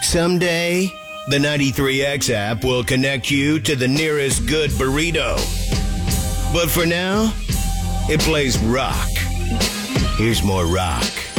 Someday, the 93X app will connect you to the nearest good burrito. But for now, it plays rock. Here's more rock.